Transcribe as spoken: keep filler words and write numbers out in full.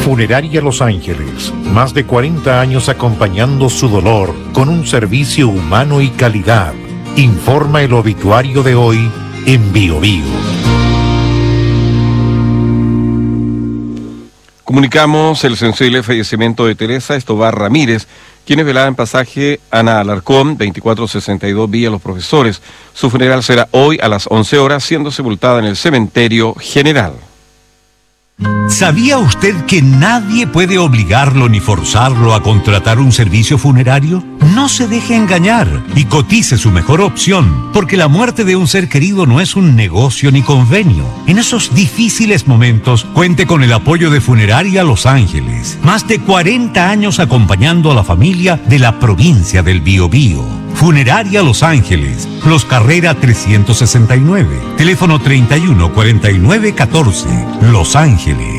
Funeraria Los Ángeles, más de cuarenta años acompañando su dolor con un servicio humano y calidad. Informa el obituario de hoy en Bio Bio. Comunicamos el sensible fallecimiento de Teresa Estobar Ramírez, quien es velada en pasaje Ana Alarcón, veinticuatro sesenta y dos Villa Los Profesores. Su funeral será hoy a las once horas, siendo sepultada en el cementerio general. ¿Sabía usted que nadie puede obligarlo ni forzarlo a contratar un servicio funerario? No se deje engañar y cotice su mejor opción, porque la muerte de un ser querido no es un negocio ni convenio. En esos difíciles momentos, cuente con el apoyo de Funeraria Los Ángeles. Más de cuarenta años acompañando a la familia de la provincia del Biobío. Funeraria Los Ángeles, Los Carrera trescientos sesenta y nueve, teléfono treinta y uno cuarenta y nueve catorce, Los Ángeles.